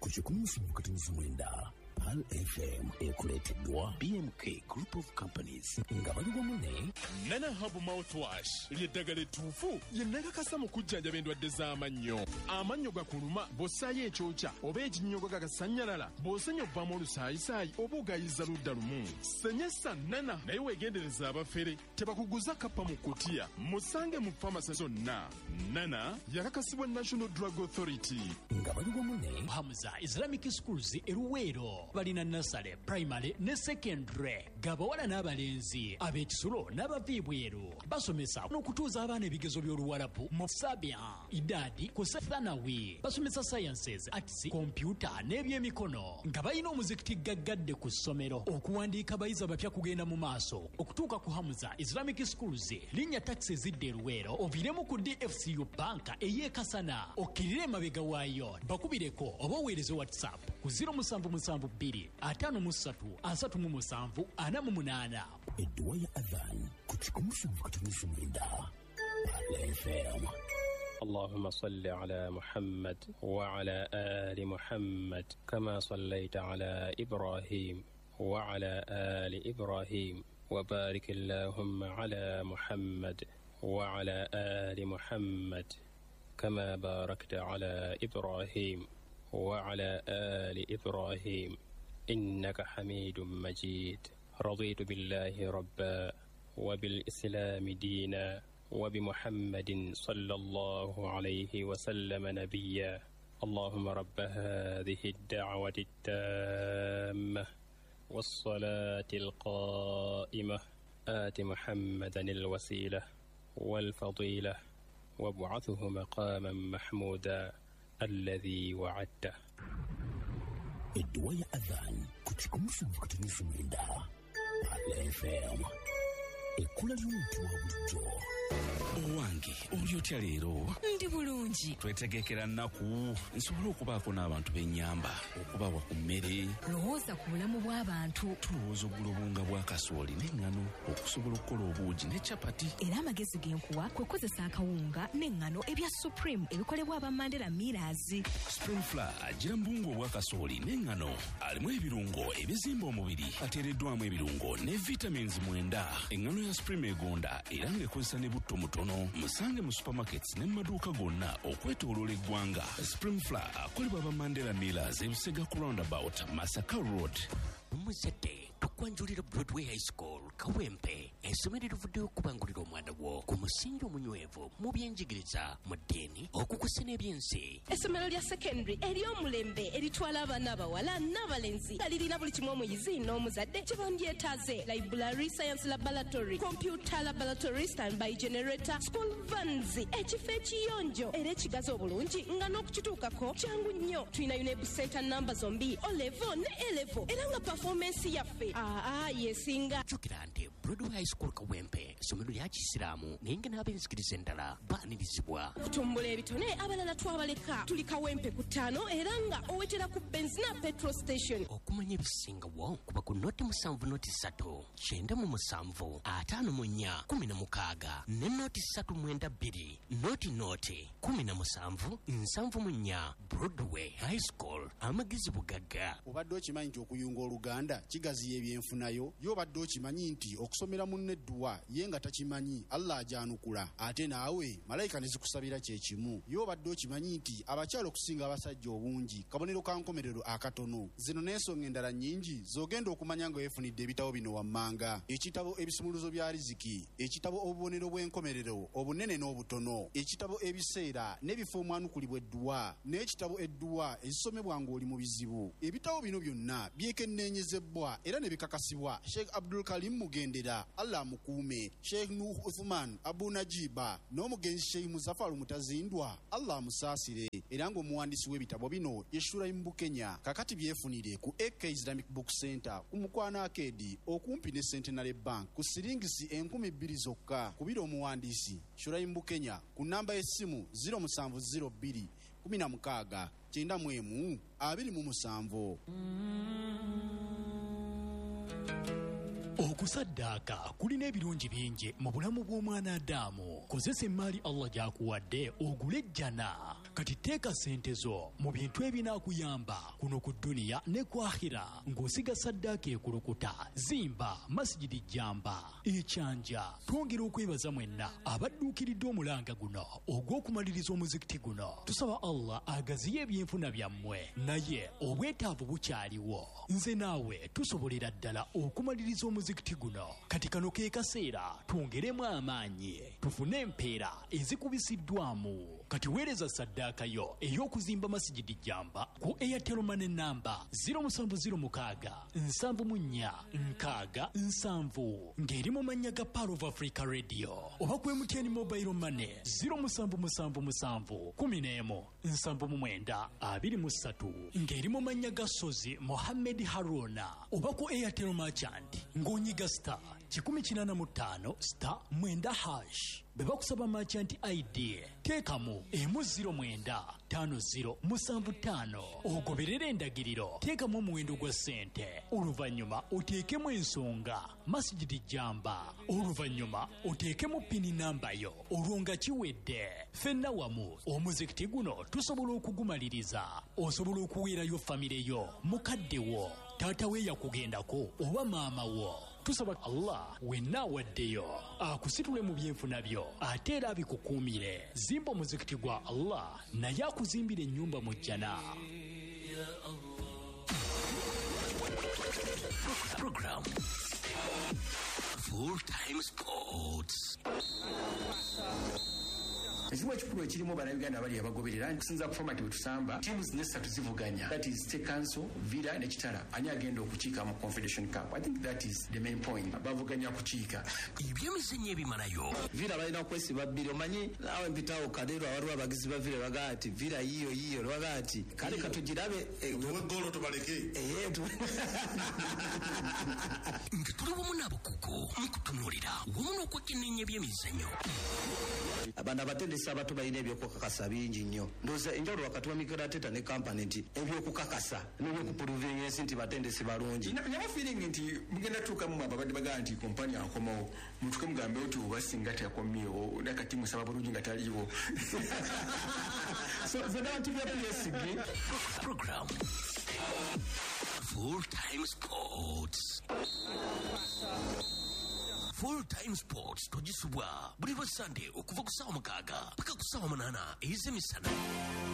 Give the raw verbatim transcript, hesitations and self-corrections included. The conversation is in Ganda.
ku kikumi kati mwenda Pal F M ekuleteddwa B M K Group of Companies nga bali wamu ne Nana Hub Mouthwash ly'eddagala ettuufu ye nakakasa mu kujjanjaba endwadde z'amannyo. Amannyo gakuluma bw'ossaayo ekyokya oba ekinnyogo gagasanyalala bw'osenya obbamu olusaayisaayi oba ogayiza ludda lumu. Senyesa Nana naye weegendereza abafere tebakuguza kappa mu kutiya. Musange mu famasi zonna. Nana yakakasibwa National Drug Authority. Nga bali wamu ne Hamza Islamic Schools eruweero balina nasale primary ne secondary gabawala n'abalenzi ab'ekisulo n'abaviibweru basomesa n'okutuuza abaana ebigezo by'oluwalabu mu sabya idadi ku thanawi basomesa sciences arts computer n'ebyemikono nga balina omuzikiti gaggadde ku ssomero okuwandiika abayizi abapya kugenda mu maaso okutuuka ku Hamza Islamic Schools linnya taxi zidde eruweero oviremu ku D F C U banka ey'ekasana okkirire emabega waayo bakubireko oba oweereze WhatsApp ku zero seven seven two atano mu ssatu asatu mu musanvu ana mu munaana. Edduwa ya adhan ku kikumi kati mwenda Pal F M. اللهم صل على محمد وعلى آل محمد كما صليت على إبراهيم وعلى آل إبراهيم وبارك اللهم على محمد وعلى آل محمد كما باركت على إبراهيم وعلى آل إبراهيم إنك حميد مجيد. رضيت بالله ربا وبالإسلام دينا وبمحمد صلى الله عليه وسلم نبيا. اللهم رب هذه الدعوة التامة والصلاة القائمة آت محمدا الوسيلة والفضيلة وابعثه مقاما محمودا الذي وعدته. Edduwa ya adhan ku kikumi kati mwenda Pal F M. Ekula ly'omuntu wa bulijjo. Owange oli otya leero? Ndi bulungi. Twetegekera nnaku nsobola okubaako n'abantu b'ennyamba okubawa ku mmere. Lowooza ku bulamu bw'abantu. Tulowooza oggula obunga bwa kasooli n'eŋŋano okusobola okukola obuugi ne capati. Era amagezi g'enkuwa kwe kozesa akawunga n'eŋŋano ebya Supreme ebikolebwa aba Mandela Millers. Spring Flour agira mbungu obwa kasooli n'eŋŋano alimu ebirungo ebizimba omubiri ateereddwamu ebirungo ne vitamins mwenda. Eŋŋano ya Supreme egonda era ng'ekozesa ne butto mutono. Musange mu supermarkets ne maduuka gonna okwetooloola eggwanga. Spring Flour akolebwa aba Mandela Millers ebisega ku roundabout Masaka Road. Muzadde tukwanjulira Broadway High School Kawempe essomero erivuddeyo okubangulira omwana wo ku musingi omunywevu mu byenjigiriza mu ddiini okukusa n'ebyensi. Essomero lya secondary ery'omulembe eritwala abaana abawala n'abalenzi nga lirina buli kimu omuyizi n'omuzadde kye bandyetaaze: library, science laboratory, computer laboratory, standby generator, school vans, ekifo ekiyonjo era ekigazi obulungi nga n'okukituukako kyangu nnyo. Tulina UNEB center namba zombi O level ne A level era nga performance yaffe aa yesinga. Jjukira nti Broadway High School Kawempe essomero lya Kisiraamu naye nga n'ab'enzikiriza endala baanirizibwa. Kutumbula ebitone abalala twabaleka. Tuli Kawempe ku ttaano era nga owetera ku benzina petrol station. Okumanya ebisingawo kuba ku noti musanvu noti ssatu kyenda mu musanvu ataano mu nnya kumi na mukaaga ne noti ssatu mwenda bbiri noti noti kumi na musanvu nsanvu mu nnya. Broadway High School amagezi bugagga. Obadde okimanyi nti okuyunga Oluganda kigaziya ebyenfunayo? Y'obadde okimanyi nti okusomera munne edduwa ye nga takimanyi Allah ajanukula ate naawe malayika ne zikusabira kye kimu? Y'obadde okimanyi nti abakyala okusinga abasajja obungi kabonero ka nkomerero akatono? Zino n'ensonga endala nnyingi z'ogenda okumanya nga weefunidde ebitabo bino wammanga: ekitabo ebisumuluzo bya riziki, ekitabo obubonero bw'enkomerero obunene n'obutono, ekitabo ebiseera n'ebifo omwanukulibwa edduwa, n'ekitabo edduwa ezisomebwa ng'oli mu bizibu. Ebitabo bino byonna byekenneenyezebwa era ne bikakasibwa Sheikh Abdul Karim Mugendera, Allah mukuume, Sheikh Nuh Uthman Abu Najiba n'omugenzi Sheikh Muzaffar Mutazindwa, Allah musaasire, era ng'omuwandiisi w'ebitabo bino ye Shuraim Bukenya. Kakati byefunire ku A K Islamic Book Center ku Mukwana Arcade okumpi ne Centenary Bank ku siringisi enkumi bbiri zokka. Kubira omuwandiisi Shuraim Bukenya ku namba y'essimu zero seven zero two kumi na mukaaga kyenda mu emu abiri mu musanvu. Okusaddaaka kulina ebirungi bingi mu bulamu bw'omwana Adamu. Kozesa emmaali Allah gy'akuwadde ogule ejjana. kati teeka ssente zo mu bintu ebinaakuyamba kuno ku duniya ne ku akhira ng'osiga saddaaka ekulukuta. Zimba Masjidi Jamba ekyanja. Twongera okwebaza mwenna abadduukiridde omulanga guno ogw'okumaliriza omuzikiti guno. Tusaba Allah agaziye ebyenfuna byammwe, naye obwetaavu bukyaliwo. Nze naawe tusobolera ddala okumaliriza omuzikiti guno. Kati kano ke kaseera twongeremu amaanyi tufune empeera ezikubisiddwamu. Kati weereza saddaaka yo ey'okuzimba Masjidi Jamba ku Airtel Money namba zero seven zero six seven nnya nkaaga nsanvu ng'eri mu mannya ga Power of Africa Radio, oba ku M T N Mobile Money zero seven seven seven one zero one seven nine two three ng'eri mu mannya ga Sozi Mohammed Haruna, oba ku Airtel Merchant ng'onyiga star one eight eight five star mwenda hash. Beba kusaba merchant I D teekamu emu zero mwenda tano zero musanvu ttaano ogoberera endagiriro, teekamu omuwendo gwa ssente, oluvannyuma oteekemu ensonga Masjidi Jamba, oluvannyuma oteekemu pini namba yo. Olwo nga kiwedde, ffenna wamu omuzikiti guno tusobola okugumaliriza. Osobola okuweerayo famire yo, mukadde wo, taata we yakugendako oba maama wo. Tusaba Allah wenna waddeyo akusitule mu byenfuna byo ate era abikukuumire. Zimba omuzikiti gwa Allah naye akuzimbira ennyumba mu jjana. Program Full Time Sports. Ekimu ekikulu ekirimu bannayuganda abali abagoberera nkusinza ku format bwetusamba tiimu zino essatu zivuganya, that is State Council, Villa ne Kitara. Ani agenda okukiika mu Confederation Cup? I think that is the main point. Bavuganya kukiika ebyemizannyo ebimalayo. Villa balina okwesiba bbiri. Omanyi naawe mpitawo Kadero waliwo abagizi ba Villa bagaa ati Villa yiyo yiyo bagaa ati kale katugirabe tuwe golo tubaleke nga tuli wamu n'abakugu mukutunuulira wamu n'okwekenneenya ebyemizannyo. Abantu abatendesi abato balina ebyokukakasa bingi nnyo. Ndowooza enjawulo wakati wa Mikel Arteta ne kampani nti ebyokukakasa n'ebyokupuluvinga ensi nti batendesi balungi. Nyama feeling nti mugenda tuukamu ababadde bagaa nti kompani akomawo mutuke mugambe oti oba singa teyakomyewo nakati musaba bulungi nga taliiwo. So abantu byabyesige program Full Time Sports. Full Time Sports tugisubwa buli lwa Sunday okuva ku ssaawa mukaaga paka ku ssaawa munaana ez'emisana.